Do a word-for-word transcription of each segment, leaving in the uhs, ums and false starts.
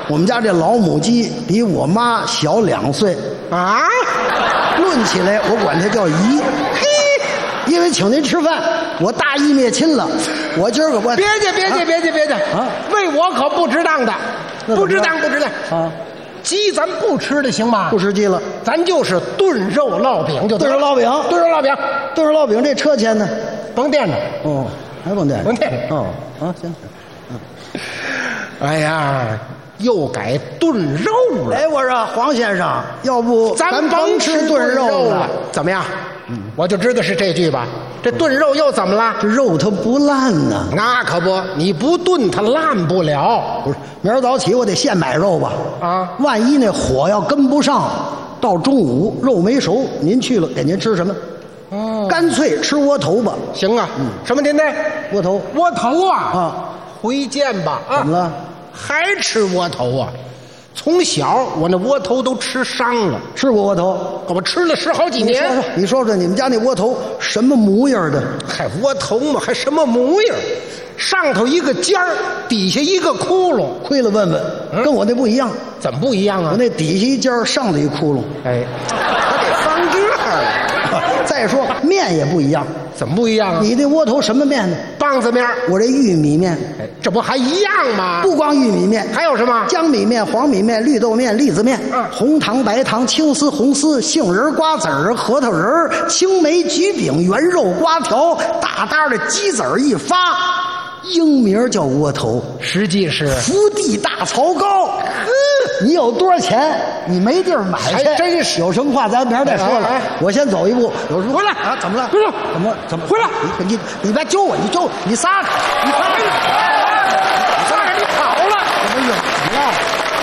我们家这老母鸡比我妈小两岁啊， 论起来我管它叫姨。嘿，因为请您吃饭，我大义灭亲了。我今儿个我别介别介别介别介啊， 为我可不值当的，不值当不值当啊！ 鸡咱不吃的行吗？ 不吃鸡了， 咱就是炖肉烙饼就得了。 炖肉烙饼， 炖肉烙饼， 炖肉烙饼这车钱呢？ 甭垫着。 哦，还甭垫， 甭垫着。 哦，啊行。 哎呀，又改炖肉了。 哎，我说黄先生，要不咱甭吃炖肉了？ 怎么样？嗯，我就知道是这句吧。这炖肉又怎么了？ 这肉它不烂呢。 那可不，你不炖它烂不了。 不是，明儿早起我得现买肉吧？ 啊， 万一那火要跟不上，到中午肉没熟，您去了给您吃什么？ 哦， 干脆吃窝头吧。 行啊。嗯，什么您呢？ 窝头。 窝头啊。 啊， 回见吧。啊， 怎么了？ 还吃窝头啊？从小我那窝头都吃伤了。 吃过窝头？ 我吃了十好几年。 你说说，你说说你们家那窝头什么模样的？ 还窝头嘛，还什么模样？上头一个尖儿，底下一个窟窿。 亏了问问， 嗯、 跟我那不一样。 怎么不一样啊？ 我那底下一尖儿，上头一窟窿。 哎，我得放这儿。 再说面也不一样。 怎么不一样啊？ 你那窝头什么面呢？ 棒子面。 我这玉米面。 哎，这不还一样吗？ 不光玉米面， 还有什么？ 江米面、黄米面、绿豆面、栗子面、 嗯、 红糖、白糖、青丝、红丝、杏仁、瓜子儿、核桃仁儿、青梅、橘饼、圆肉、瓜条，大大的鸡子儿一发，英名叫窝头， 实际是福地大槽糕。你有多少钱？你没地儿买去， 还真是。 有什么话咱明儿再说了。 哎哎哎我先走一步。有什么回来啊？怎么了？ 回来！ 怎么怎么回来？ 你你你别揪我！你揪你撒开！你撒开！ 你撒开！你跑了！ 怎么有？怎么了？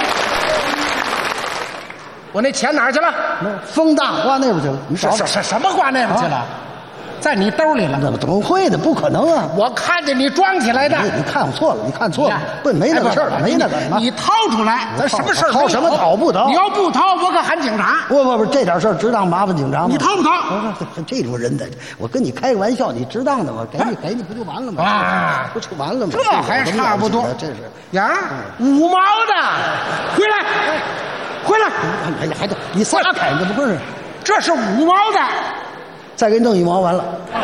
我那钱哪儿去了？ 风大刮那边去了。你找什什什么刮那边去了？在你兜里了。 怎么怎么会的？不可能啊！ 我看见你装起来的。 你看我错了，你看错了。不，没那个事儿，没那个。 你掏出来，咱什么事儿？ 掏什么掏不掏？ 你要不掏，我可喊警察。 不不不，这点事儿值当麻烦警察吗？ 你掏不掏？ 这种人的，我跟你开个玩笑，你值当的吗？给你给你不就完了吗？ 啊， 不就完了吗？ 这还差不多。 这是呀，五毛的，回来，回来！ 哎呀，还得你撒开，这不是？ 这是五毛的。 再给你弄一毛完了，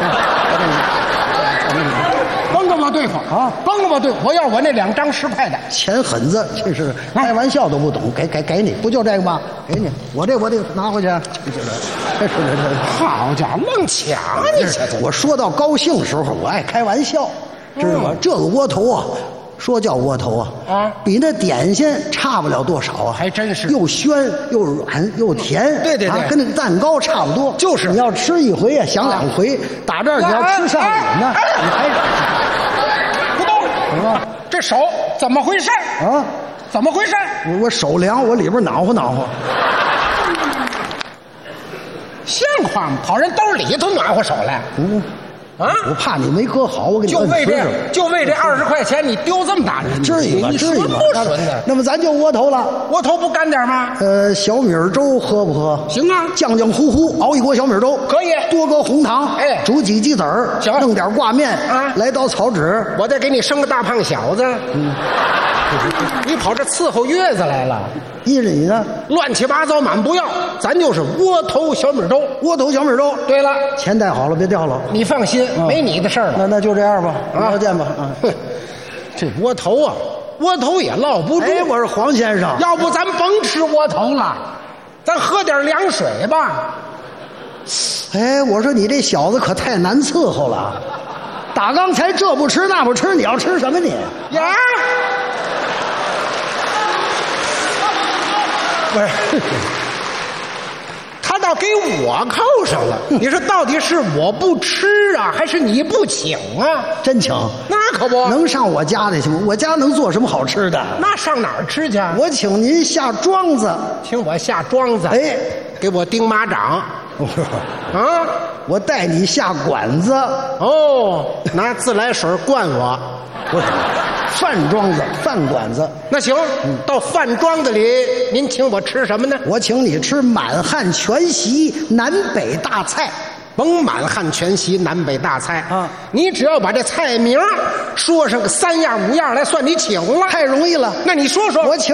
甭跟我对付啊！ 甭跟我对付，我要我那两张十块的。 钱狠子，这是开玩笑都不懂，给给给你，不就这个吗？给你，我这我得拿回去。这是这好家伙，愣抢你！ 我说到高兴的时候，我爱开玩笑，知道吗？这个窝头啊。说叫窝头啊， 啊， 比那点心差不了多少啊， 还真是又鲜又软又甜， 对对对， 啊、跟那个蛋糕差不多。 就是你要吃一回呀，想两回，打这儿你要吃上瘾呢，你还不动。 什么？ 这手怎么回事啊？ 怎么回事？ 我我手凉，我里边暖和暖和。 像话吗？跑人兜里头暖和手来。 嗯。啊！我怕你没搁好，我给你就为这，就为这二十块钱，你丢这么大人， 至于吗？至于吗？ 不纯的。 那么咱就窝头了， 窝头不干点吗？ 呃，小米粥喝不喝？ 行啊， 酱酱糊糊熬一锅小米粥， 可以。 多搁红糖， 哎， 煮几鸡子儿， 行， 弄点挂面啊， 来刀草纸， 我再给你生个大胖小子。嗯，你跑这伺候月子来了？ 依着你呢， 乱七八糟满不要，咱就是窝头小米粥， 窝头小米粥。 对了， 钱带好了，别掉了。 你放心， 嗯、 没你的事儿了。 那那就这样吧， 啊， 再见吧。啊， 这窝头啊，窝头也落不住。 哎，我是黄先生， 要不咱甭吃窝头了，咱喝点凉水吧。 哎，我说你这小子可太难伺候了，打刚才这不吃那不吃，你要吃什么你？ 呀！不是，他倒给我扣上了。你说到底是我不吃啊，还是你不请啊？ 真请？ 那可不能上我家里去吗？我家能做什么好吃的？ 那上哪儿吃去？ 我请您下庄子， 请我下庄子。 哎， 给我钉马掌。啊， 我带你下馆子。 哦，拿自来水灌我。 不是。饭庄子，饭馆子。 那行，嗯、到饭庄子里，您请我吃什么呢？ 我请你吃满汉全席南北大菜。 甭满汉全席南北大菜啊！ 你只要把这菜名说上个三样五样来，算你请了。 太容易了。 那你说说， 我请。